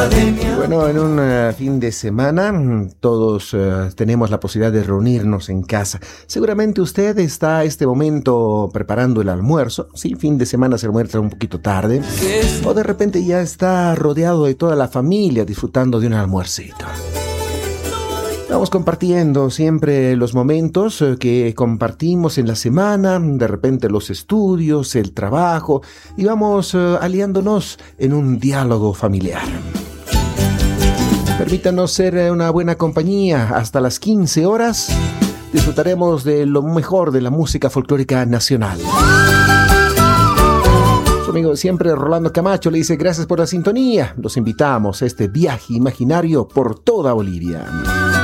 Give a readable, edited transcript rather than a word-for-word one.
Bueno, en un fin de semana todos tenemos la posibilidad de reunirnos en casa. Seguramente usted está a este momento preparando el almuerzo. Sí, fin de semana se almuerza un poquito tarde. O de repente ya está rodeado de toda la familia disfrutando de un almuercito. Vamos compartiendo siempre los momentos que compartimos en la semana, de repente los estudios, el trabajo, y vamos aliándonos en un diálogo familiar. Permítanos ser una buena compañía hasta las 15 horas. Disfrutaremos de lo mejor de la música folclórica nacional. Su amigo siempre, Rolando Camacho, le dice gracias por la sintonía. Los invitamos a este viaje imaginario por toda Bolivia.